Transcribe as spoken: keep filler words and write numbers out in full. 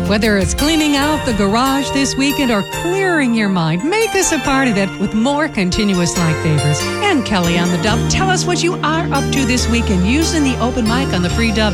Whether it's cleaning out the garage this weekend or clearing your mind, make this a part of it with more continuous light favors. And Kelly on the Dove, tell us what you are up to this weekend using the open mic on the Free Dove